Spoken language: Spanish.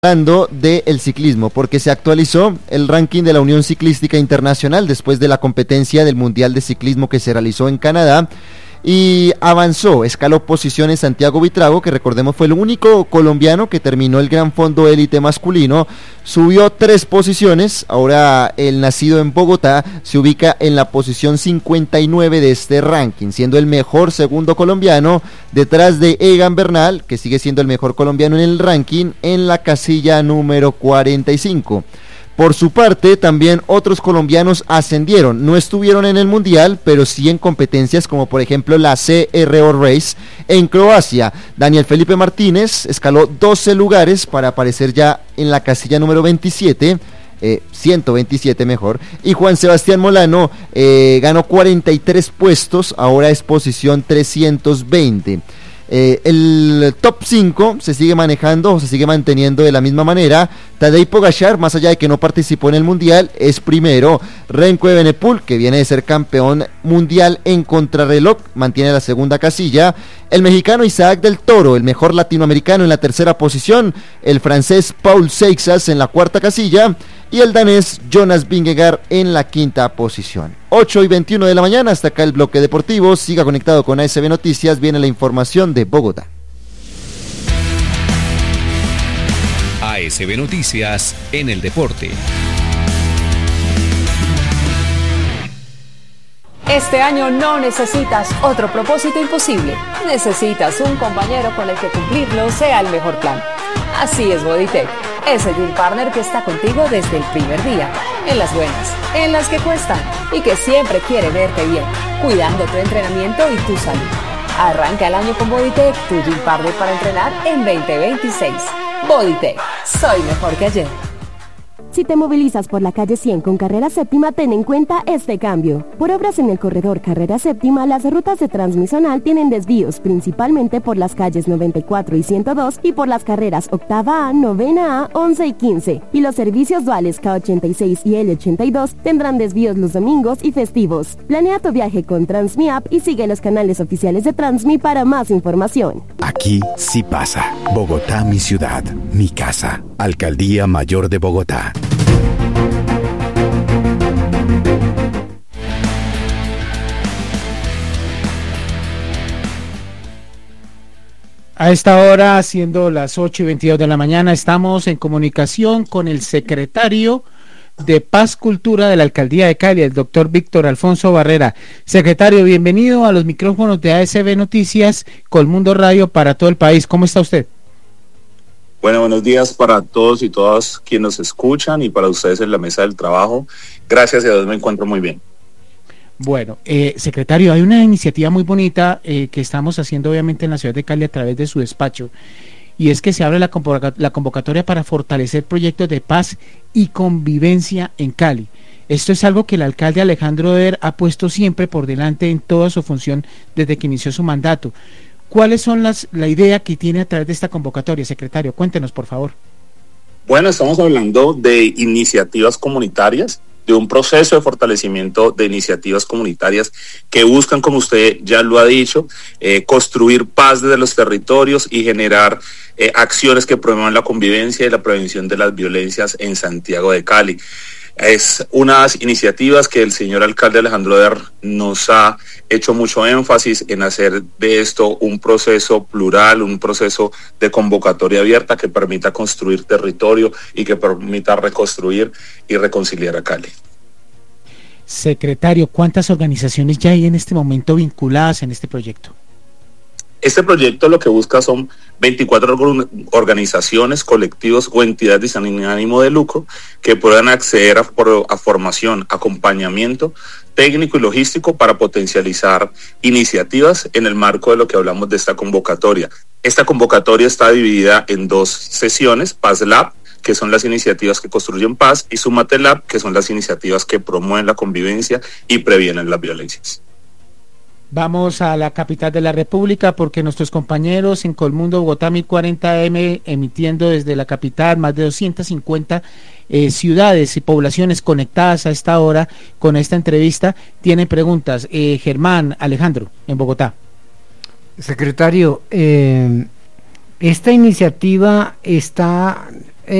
Hablando del ciclismo, porque se actualizó el ranking de la Unión Ciclística Internacional después de la competencia del Mundial de Ciclismo que se realizó en Canadá y avanzó, escaló posiciones Santiago Buitrago, que recordemos fue el único colombiano que terminó el Gran Fondo Élite masculino, subió 3 posiciones, ahora el nacido en Bogotá se ubica en la posición 59 de este ranking, siendo el mejor segundo colombiano, detrás de Egan Bernal, que sigue siendo el mejor colombiano en el ranking, en la casilla número 45. Por su parte, también otros colombianos ascendieron, no estuvieron en el Mundial, pero sí en competencias como por ejemplo la CRO Race en Croacia. Daniel Felipe Martínez escaló 12 lugares para aparecer ya en la casilla número 27, 127 mejor, y Juan Sebastián Molano ganó 43 puestos, ahora es posición 320. El top 5 se sigue manejando o se sigue manteniendo de la misma manera. Tadej Pogačar, más allá de que no participó en el Mundial, es primero. Remco Evenepoel, que viene de ser campeón mundial en contrarreloj, mantiene la segunda casilla. El mexicano Isaac del Toro, el mejor latinoamericano, en la tercera posición. El francés Paul Seixas en la cuarta casilla. Y el danés Jonas Vingegaard en la quinta posición. 8:21 de la mañana, hasta acá el bloque deportivo. Siga conectado con ASB Noticias, viene la información de Bogotá. ASB Noticias en el deporte. Este año no necesitas otro propósito imposible. Necesitas un compañero con el que cumplirlo sea el mejor plan. Así es Bodytech, ese gym partner que está contigo desde el primer día, en las buenas, en las que cuestan y que siempre quiere verte bien, cuidando tu entrenamiento y tu salud. Arranca el año con Bodytech, tu gym partner para entrenar en 2026. Bodytech, soy mejor que ayer. Si te movilizas por la calle 100 con Carrera Séptima, ten en cuenta este cambio. Por obras en el corredor Carrera Séptima, las rutas de Transmisional tienen desvíos, principalmente por las calles 94 y 102 y por las carreras Octava A, Novena A, 11 y 15. Y los servicios duales K86 y L82 tendrán desvíos los domingos y festivos. Planea tu viaje con Transmi App y sigue los canales oficiales de Transmi para más información. Aquí sí pasa. Bogotá, mi ciudad, mi casa. Alcaldía Mayor de Bogotá. A esta hora, siendo las 8:22 de la mañana, estamos en comunicación con el secretario de Paz Cultura de la Alcaldía de Cali, el doctor Víctor Alfonso Barrera. Secretario, bienvenido a los micrófonos de ASB Noticias, Colmundo Radio para todo el país. ¿Cómo está usted? Bueno, buenos días para todos y todas quienes nos escuchan y para ustedes en la mesa del trabajo. Gracias a Dios me encuentro muy bien. Bueno, secretario, hay una iniciativa muy bonita que estamos haciendo obviamente en la ciudad de Cali a través de su despacho, y es que se abre la convocatoria para fortalecer proyectos de paz y convivencia en Cali. Esto es algo que el alcalde Alejandro Eder ha puesto siempre por delante en toda su función desde que inició su mandato. ¿Cuáles son la idea que tiene a través de esta convocatoria, secretario? Cuéntenos, por favor. Bueno, estamos hablando de iniciativas comunitarias, de un proceso de fortalecimiento de iniciativas comunitarias que buscan, como usted ya lo ha dicho, construir paz desde los territorios y generar acciones que promuevan la convivencia y la prevención de las violencias en Santiago de Cali. Es unas iniciativas que el señor alcalde Alejandro Eder nos ha hecho mucho énfasis en hacer de esto un proceso plural, un proceso de convocatoria abierta que permita construir territorio y que permita reconstruir y reconciliar a Cali. Secretario, ¿cuántas organizaciones ya hay en este momento vinculadas en este proyecto? Este proyecto lo que busca son 24 organizaciones, colectivos o entidades sin ánimo de lucro que puedan acceder a formación, acompañamiento técnico y logístico para potencializar iniciativas en el marco de lo que hablamos de esta convocatoria. Esta convocatoria está dividida en 2 sesiones: Paz Lab, que son las iniciativas que construyen paz, y Súmate Lab, que son las iniciativas que promueven la convivencia y previenen las violencias. Vamos a la capital de la República porque nuestros compañeros en Colmundo, Bogotá 1040M, emitiendo desde la capital, más de 250 ciudades y poblaciones conectadas a esta hora con esta entrevista, tienen preguntas. Germán, Alejandro, en Bogotá. Secretario, esta iniciativa está